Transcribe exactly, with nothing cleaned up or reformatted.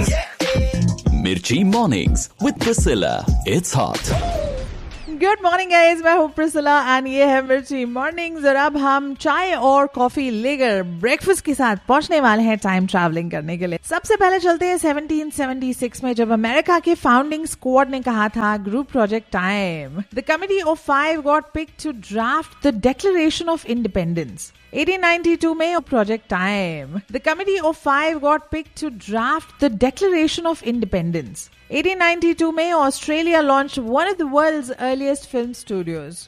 Mirchi Mornings with Priscilla. It's hot. Good morning guys, मैं हूँ Priscilla and ये है मिर्ची मॉर्निंग्स। और अब हम चाय और कॉफी लेकर ब्रेकफास्ट के साथ पहुंचने वाले हैं टाइम ट्रैवलिंग करने के लिए। सबसे पहले चलते हैं सेवनटीन सेवेंटी सिक्स में, जब अमेरिका के फाउंडिंग स्क्वाड ने कहा था group project time. The committee of five got picked to draft the declaration of independence. Eighteen ninety two में project time. The committee of five got picked to draft the declaration of independence. Eighteen ninety two में Australia launch one of the world's earliest film studios.